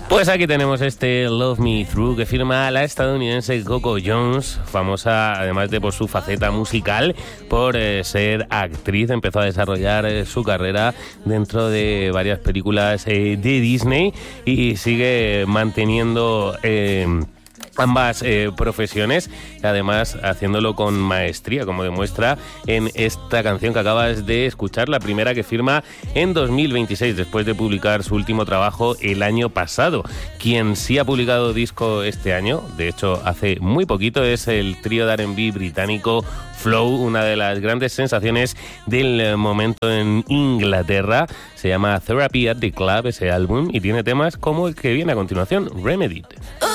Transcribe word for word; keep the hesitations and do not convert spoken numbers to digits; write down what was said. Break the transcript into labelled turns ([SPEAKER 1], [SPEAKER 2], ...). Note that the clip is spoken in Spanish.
[SPEAKER 1] Pues aquí tenemos este Love Me Through que firma la estadounidense Coco Jones, famosa además de por su faceta musical, por eh, ser actriz. Empezó a desarrollar eh, su carrera dentro de varias películas eh, de Disney y sigue manteniendo Eh, ambas eh, profesiones, además haciéndolo con maestría, como demuestra en esta canción que acabas de escuchar, la primera que firma en dos mil veintiséis, después de publicar su último trabajo el año pasado. Quien sí ha publicado disco este año, de hecho hace muy poquito, es el trío de R and B británico Flow, una de las grandes sensaciones del momento en Inglaterra. Se llama Therapy at the Club ese álbum y tiene temas como el que viene a continuación, Remedied.